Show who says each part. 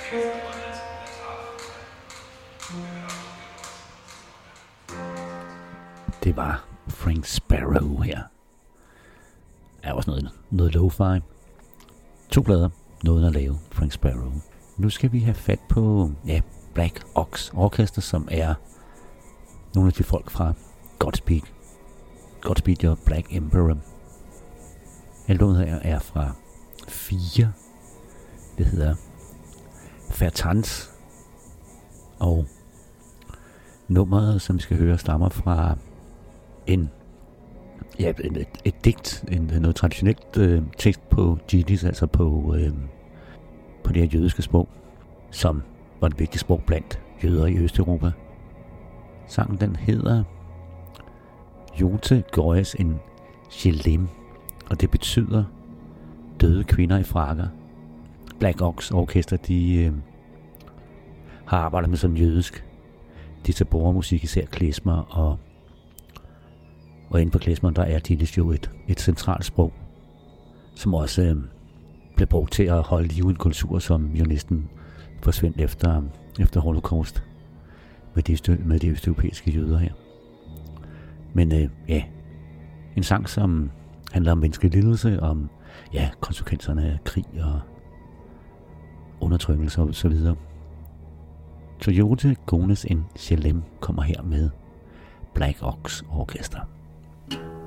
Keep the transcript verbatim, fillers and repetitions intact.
Speaker 1: Det var Frank Sparrow her. Er også noget, noget lo-fi. To plader, noget at lave, Frank Sparrow. Nu skal vi have fat på ja, Black Ox Orchestra, som er nogle af de folk fra Godspeed. Godspeed og Black Emperor. Albumet her er fra fire. Det hedder Fertans. Og nummeret, som vi skal høre, stammer fra en ja, et, et digt, en, noget traditionelt øh, tekst på Jiddisch, altså på, øh, på det her jødiske sprog, som var et vigtigt sprog blandt jøder i Østeuropa. Sangen den hedder Jote Goyes en Shelem, og det betyder døde kvinder i frakker. Black Ox Orchestra, de øh, har arbejdet med sådan jødisk dittabormusik, især klezmer, og, og inden for klezmer, der er Jiddisch jo et, et centralt sprog, som også øh, blev brugt til at holde liv i en kultur, som jo næsten forsvandt efter, efter Holocaust med de, med de østeuropæiske jøder her. Men øh, ja, en sang, som handler om menneskelig lidelse, om ja, konsekvenserne af krig og undertrykkelse og så videre. Jote Goyes en Shelem kommer her med Black Ox Orchestra.